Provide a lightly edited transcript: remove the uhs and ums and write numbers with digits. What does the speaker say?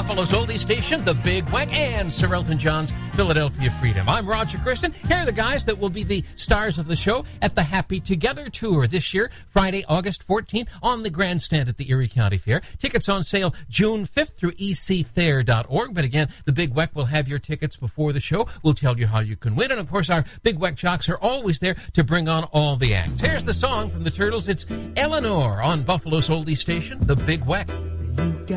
Buffalo's oldie station, the Big Weck, and Sir Elton John's Philadelphia Freedom. I'm Roger Christian. Here are the guys that will be the stars of the show at the Happy Together Tour this year, Friday, August 14th, on the grandstand at the Erie County Fair. Tickets on sale June 5th through ecfair.org. But again, the Big Weck will have your tickets before the show. We'll tell you how you can win. And of course, our Big Weck jocks are always there to bring on all the acts. Here's the song from the Turtles. It's Eleanor on Buffalo's oldie station, the Big Weck.